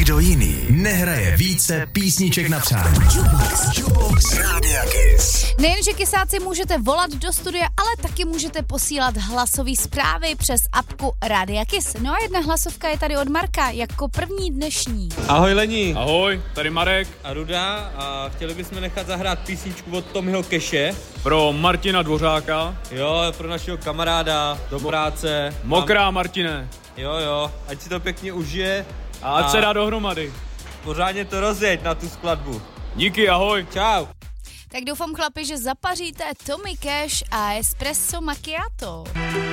Nikdo jiný nehraje více písniček na přání. Jukebox Rádia Kiss. Nejenže kysáci můžete volat do studia, ale taky můžete posílat hlasové zprávy přes apku Rádia Kiss. No a jedna hlasovka je tady od Marka, jako první dnešní. Ahoj Lení. Ahoj, tady Marek. A Ruda a chtěli bychom nechat zahrát písničku od Tommyho Cashe. Pro Martina Dvořáka. Jo, pro našeho kamaráda do práce. Mokrá Martine. Jo, ať si to pěkně užije. A ať se dá dohromady. Pořádně to rozjeď na tu skladbu. Díky, ahoj. Čau. Tak doufám, chlapi, že zapaříte Tommy Cash a Espresso Macchiato.